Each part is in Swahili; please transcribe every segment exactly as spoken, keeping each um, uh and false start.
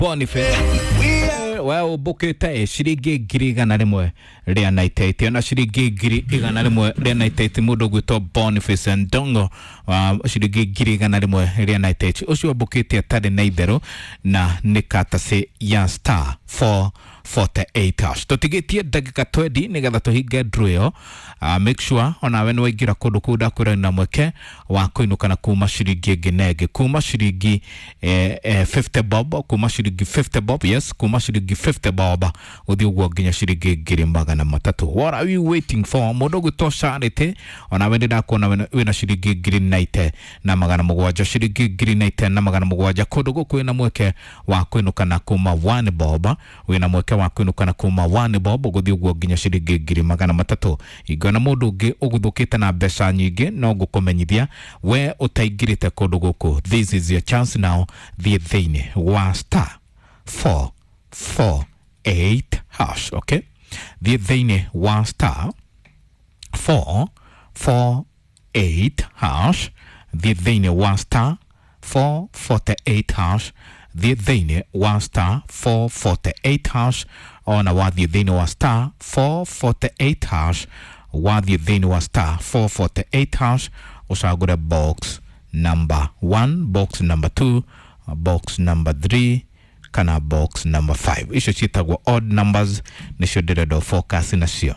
Boniface wewe bukite shiringi ngiri igana rimwe ria naitete na shiringi ngiri igana rimwe ria naitete mundu gwitwo Boniface Ndongo wa shiringi ngiri igana rimwe ria naitete ucio bukite atari na ithero na nikatase ya star four forty-eight hash tutigitie ndagika twendi nigetha tuhinge draw. Uh, make sure ona we nwaingira kundu kuda kura na mweke wa kuinukana kuma shiringi nginege kuma shiringi eh, eh, fifty bob kuma shiringi fifty bob yes kuma shiringi fifty bob uthi ugwo nginya shiringi ngiri magana matatu. What are you waiting for? Mundu gwitosha rite ona we ndakona wina shiringi ngiri ninety na magana mugwanja shiringi ngiri ninety na magana mugwanja kundu guku wina mweke wa kuinukana kuma one bob wina mweke wa kuinukana kuma one bob guthi ugwo nginya shiringi ngiri magana matatu. Igana mundu ungi uguthukite na mbeca nyingi no gukumenyithia we utaingirite kundu guku. This is your chance now. The thing wa star four forty-eight hash. Okay, the thing wa star four forty-eight hash. The thing wa star four forty-eight hash. The thing wa star four forty-eight hash. Ona wa the thing wa star four forty-eight hash. Wa the thing wa star four forty-eight hash. Usagure box number one, box number two, box number three, kana box number five. Isho chitagwa odd numbers nisho diredo focus na sio.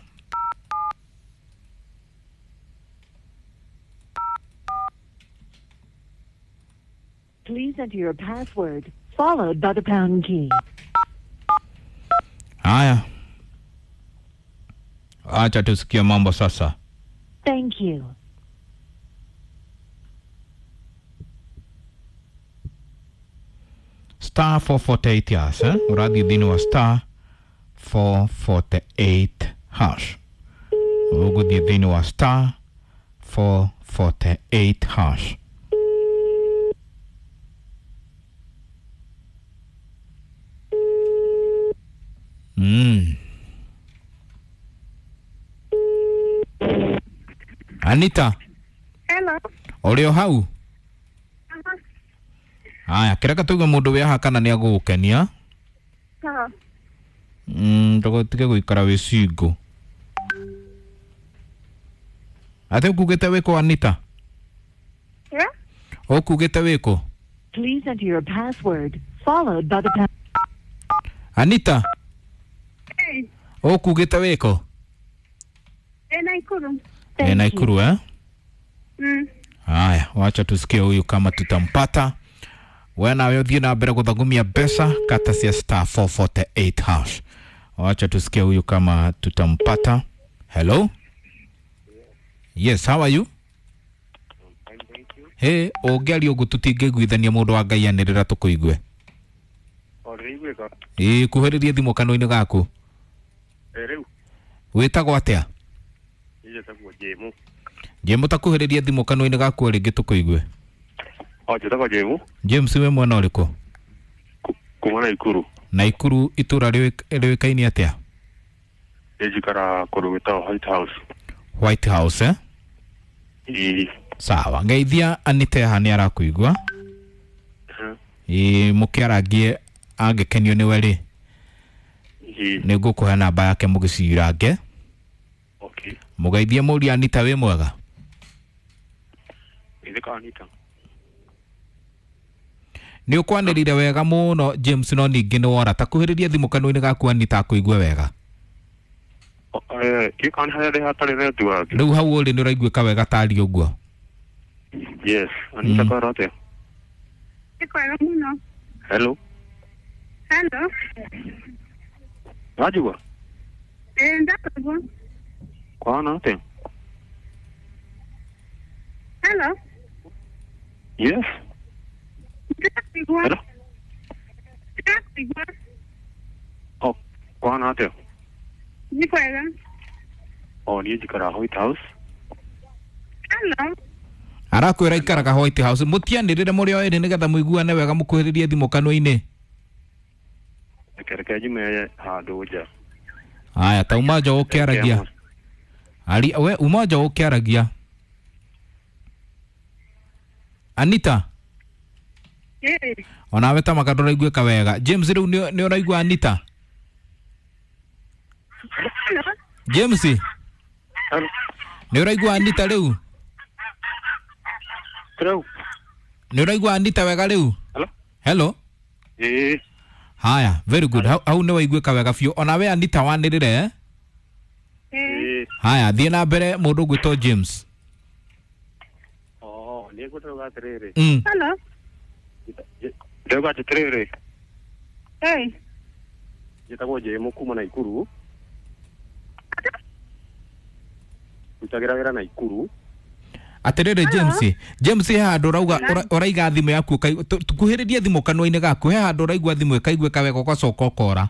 Please enter your password followed by the pound key. Haya. Acha tusikie mambo sasa. Thank you. Star four forty-eight hash, eh? Uradi dini wa star four forty-eight hash. Ugu di dini wa star four forty-eight hash. Mm. Anita. Hello. Olio hau? Aya, kiraka tuge mundu we aha kana ni agukenia. Ha. Mm, togo tige guikara we singo. Ate ukugete weko Anita? Yeah? Ukugete weko? Please enter your password followed by the pound. Anita? Hey. Ukugete weko? E Naikuru. Thank E Naikuru, eh? Mm. Haya, wacha tusikie huyu kama tutampata. Wena wewe uthie na mbere guthagumia pesa kata cia star four forty-eight hash. Wacha tusikie huyu kama tutampata. Hello? Yes, how are you? Fine, thank you. Hey, ogeri ogututinge gwithania mundu wa Ngai anirira tukuigue. Oriwe ka. Eh, kuheriria thimu kano-ini gaku. Ereu. Witagwo atia? Ije tagwo Jemu. Jemu takuheriria thimu kano-ini gaku ringi tukuigue. Oh, jetagwo Jemu. James we mwana uriko? Kuma Naikuru. Naikuru itura riwikaini atia? Ejikara kundu gwitagwo White House. White House, eh? Ii. Sawa, ngeithia Anita haha ni arakuigua. Ii mukiaragie angikenio ni weri. Ii. Ni ngukuhe namba yake mugicirange. Okay. Mugeithie muri Anita we mwega. Ithika Anita. Ni ukwanirire wega muno James no ningi ni wora takuhiriria thimu kano-ini gaku Anita akuigue wega. Eh, kikani haya de hatari network. Riu hau uri ni uraiguika wega tari uguo. Yes, Anita karate. Iko ya muno. Hello. Hello. Najua. Eh, ndakagwa. Kwa nate. Hello. Yes. Ndakagwa. Hello. Ndakagwa. Oh, kwa nate. Niko ya. Oh, ni ejikara White House. Hello. Arakwira ikaraga White House mutianirire muri o eri nigetha muiguane wega mukuhiririe thimu kano-ini. Kereke jume handu ja. Aya, ta umaja ukiaragia. Ali we umaja ukiaragia. Anita. Eh. Ona we ta makadora igweka wega. James riu ni ni uraigua Anita? James Hello. ni uraigua Anita riu? Hello. Ni uraigua Anita wega riu? Hello. Hello. Eh. Haya, very good. Hau hau ni waigweka wega biu. Ona we Anita wanirire eh? Eh. Haya, thie na mbere mundu gwitwo James. Oh, ni ngutauga atiriri. Mm. Hello. Ndauga atiriri. Eh. Njitagwo Jemu kuma Naikuru. Utagira wira Naikuru. Atiriri James. James he handu rauga uraiga thimu yaku tukuhiririe thimu kanwa-ini gaku he handu uraigua thimu ikaigweka wega ugacoka ukora.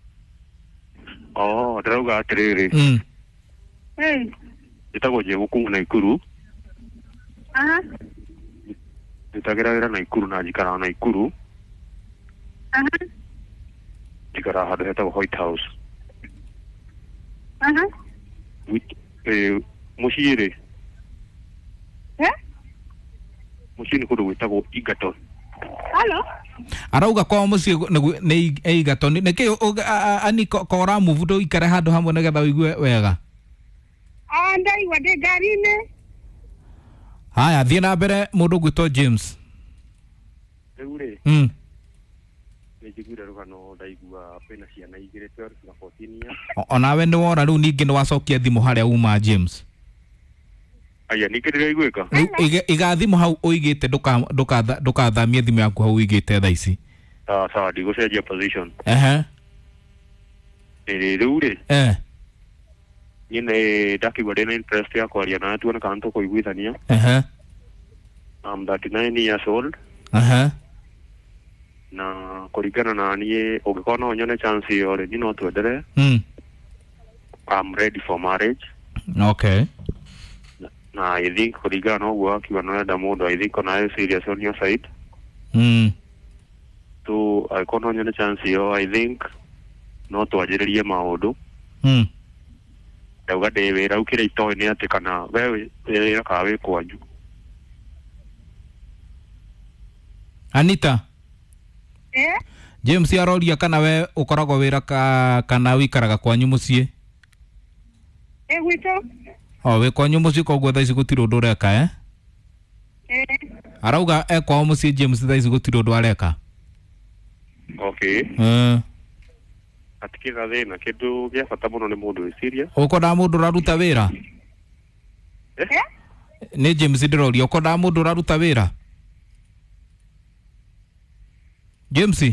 Oh, ndauga atiriri. Mm. Eh. Njitagwo Jemu kuma Naikuru. Aha. Utagira wira Naikuru na njikara Naikuru. Aha. Njikara handu hetagwo White House. Aha. Eh, muciri. Eh? Muciri kundu gwitagwo Egerton. Hello. Arauga kwa mucie ni Egerton niki ani kora move ndo ikare handu hamwe nigetha wigue wega. Ah, ndaigua ndi ngari-ini. Haya, thie na mbere mundu gwitwo James. Riu ri. Mm. Njiguire rugano ndaigua pena ciana igire twelve na fourteen years. Ona we ni wora riu ningi ni wacokia thimu haria uma James. Aya nikirira igwika. Riu iga thimu hau uigite nduka nduka ndukathamie thimu yaku hau uigite thaa ici. Ah, sawa ndigucenjia position. Ehe. Iri riu ri. Eh. Nyine ndakigua ndina interest ya kwaria na tuone kana tukuiguithania. Ehe. I'm thirty-nine years old. Ehe. Na kuringana na niĩ ũngĩkorwo no nyone chance iyo rĩ, no tuendelee. Mm. I'm ready for marriage. Okay. Na I think kuringana na ũguo akiuga no enda mũndũ I think ona serious on your side. Mm. So angĩkorwo no nyone chance iyo I think no twanjĩrĩrie maũndũ. Mm. Ndauga ndĩ wĩra ũkĩrĩa itoĩ nĩ atĩ kana we wĩra kana wĩ kwanyu. Anita. Eh? James aroria kana we ukoragwo wira ka kana wikaraga kwanyu mucii. Eh, gwitũ. O we kwanyu mucii koguo thaa ici gutiri undu ureka eh? Eh. Arauga e kwao mucii James thaa ici gutiri undu areka. Okay. Eh. Atikira thĩna kĩndũ gĩa bata mũno nĩ mũndũ wĩ serious. Ukonda mundu uraruta wira? Eh? Ni James ndiroria ukonda mundu uraruta wira? James.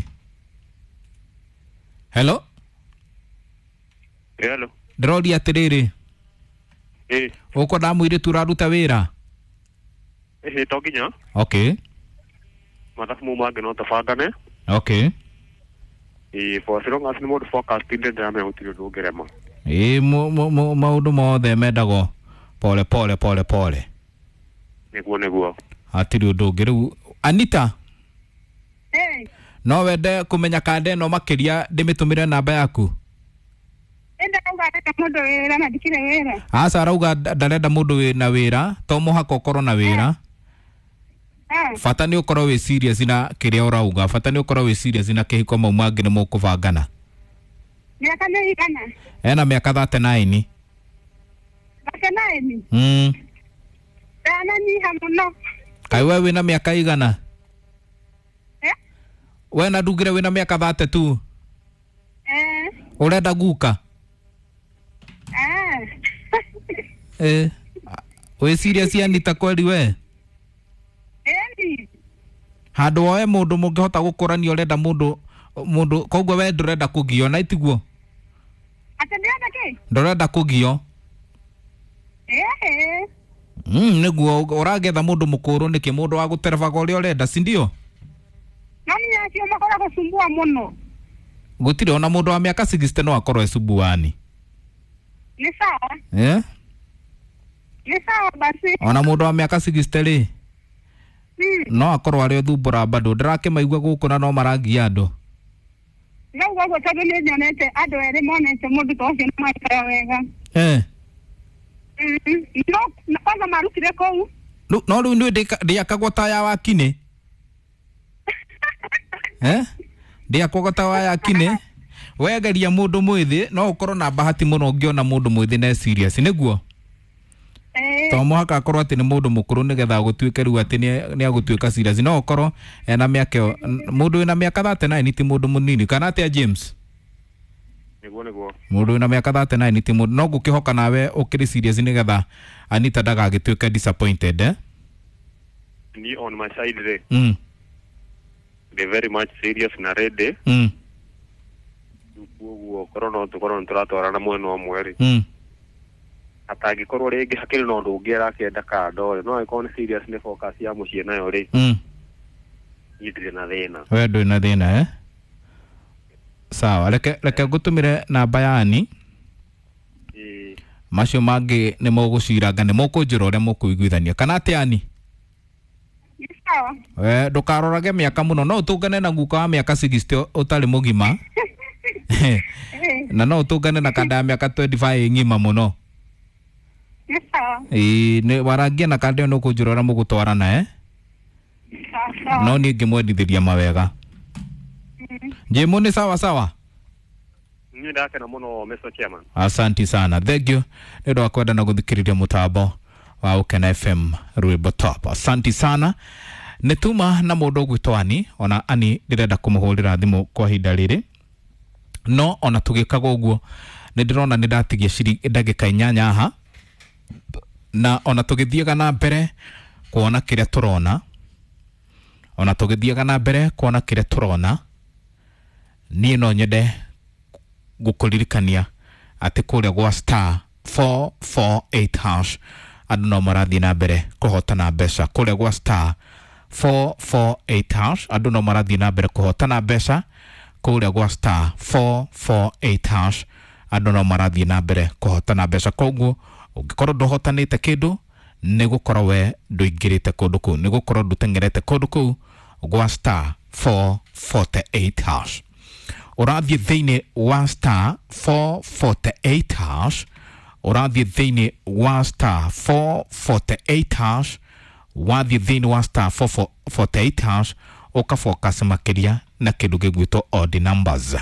Hello? Hello. Ndiroria atiriri. Eh. Ukonda mwiritu uraruta wira? Eh, to nginya. Okay. Mathabu mau mangĩ no tũbangane. Okay. Eh, for as long as nĩ mũndũ focused ndĩ ndĩramenya gũtirĩ ũndũ ũngĩrema. Eh, maundu mothe mendagwo pole pole pole pole. Nĩguo nĩguo. Atiri undu ungi riu. Anita. Eh. No wende kumenya kande no makiria ndimitumire namba yaku. Enda uga enda mundu wira na ndikire wira. Asa arauga ndarenda mundu wina wira to muhaka ukorwo na wira. Ah. Fata ni ukorwo wi serious na kiria urauga. Fata ni ukorwo wi serious na kihiko mau mangi ni mukubangana. Miaka nĩ igana. Ena miaka thirty-nine. thirty-nine. Mm. Dana nyiha mũno. Kai we wina miaka igana? Eh? We na ndugire wina miaka thirty-two. Eh. Urenda guka? Ah. Eh. We serious Anita kweli we? Eni. Handu oe mundu mungihota gukurania urenda mundu mundu koguo we ndurenda kugio na itiguo? Atendea ke? Ndurenda kugio? Eh. Mm, niguo uragetha mundu mukuru niki mundu wa guterebaga uria urenda si ndio? Nani acio makora gusumbua muno. Gutire ona mundu wa miaka sixty no akorwo esumbuani. Ni sawa. Eh? Ni sawa basi. Ona mundu wa miaka sixty ri Hmm. no akorwo ari thumbura bado ndirakimaigua guku na no marangia andu. Ngau gwa tondu ni nyonete andu eri monete mundu to cio maikara wega. Eh. Mm. No, na kwanza marutire kou. No no riu ndi ndiakagwo ta ya wakini. eh ndia kogota waya kine wegeria mundu mwithi no ukorwo na bahati muno ungiona mundu mwithi na serious niguo Eh. to mwaka akorwo ati ni mundu mukuru nigetha gutuike riu ati ni agutuika serious no ukorwo ena miaka mundu wina miaka thirty nine ti mundu munini kana atia James niguo niguo mundu wina miaka thirty nine ti mundu no gukihoka nawe ukiri serious nigetha Anita ndagagituika disappointed eh ni on my side re mm be very much serious na ready mm uguo korwo no tukorwo nturatwarana mwena wa mweri mm atangikorwo ringi hakiri no ndu ungi arakenda kando no ikorwo ni serious ni focus ya mucie nayo ri mm yitire na thina we ndu na thina eh sawa reke reke gutumire namba yani eh macio mangi ni muguciranga ni mukunjira uria mukuiguithania kana atiani Sawa. we ndukarorage miaka muno no utungane na nguka wa miaka sixty utari mugima na no utungane na kanda ya miaka twenty-five ngima muno Sawa. ii ni warangia na kanda no kunjira uria mugutwarana eh Sawa. no ni ngimwendithiria mawega Jemu ni sawa sawa ni ndakena muno Mister Chairman asanti sana thank you ni ndo akwenda na guthikiriria mutambo wa Ukena F M Rwimbo Top asanti sana nituma na mundu gwitwani ona ani ndirenda kumuhurira thimu kwa hinda riri no ona tugikaga uguo ni ndirona ni ndatigia ciri ndagika inyanya aha na ona tugithiaga na mbere kuona kiria turona ona tugithiaga na mbere kuona kiria turona ni no nyende gukuririkania ati kuria gwa star four four eight hash andu no marathi na mbere kuhotana mbeca kuria gwa star four four eight hash andu no marathi na mbere kuhotana mbeca kuria gwa star four four eight hash andu no marathi na mbere kuhotana mbeca koguo ungikorwo nduhotanite kindu ni gukorwo we nduingirite kundu kuu ni gukorwo ndutengerete kundu kuu gwa star four four eight hash urathie thiini wa star four four eight hash urathie thiini wa star four four eight hash wathie thiini wa star four four eight hash ukafocus makiria na kindu gigwitwo odd numbers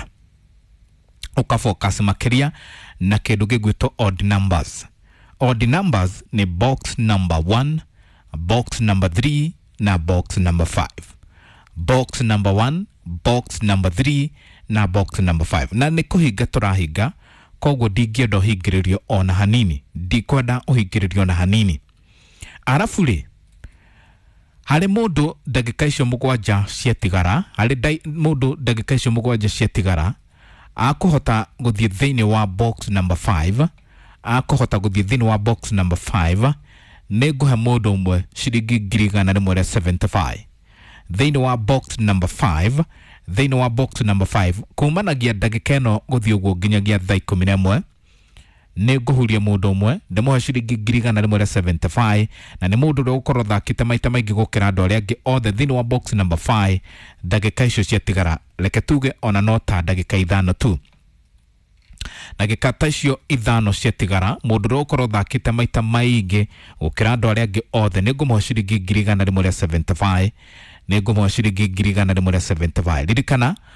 ukafocus makiria na kindu gigwitwo odd numbers odd numbers ni box number one box number three na box number five box number one box number three na box number five na ni kuhinga turahinga koguo ndingienda uhingiririo ona hanini ndikwenda uhingiririo na hanini arafu ri hari mundu ndagika icio mugwanja cietigara hari mundu ndagika icio mugwanja cietigara akuhota guthie thiini wa box number five akuhota guthie thiini wa box number five ni nguhe mundu umwe ciringi ngiri igana rimwe ria seventy-five thiini wa box number five thiini wa box number five kumanagia ndagika ino guthie uguo nginyagia thaa ikumi na imwe ni nguhuria mundu umwe ndimuhe ciringi ngiri igana rimwe ria seventy-five na ni mundu uria ukorwo thakite maita maingi gukira andu aria angi othe thiini wa box number five ndagika icio ciatigara reke tuge ona no ta ndagika ithano tu ndagika ta icio ithano ciatigara mundu uria ukorwo thakite maita maingi gukira andu aria angi othe ni ngumuhe ciringi ngiri igana rimwe ria seventy-five ni ngumuhe ciringi ngiri igana rimwe ria seventy-five ririkana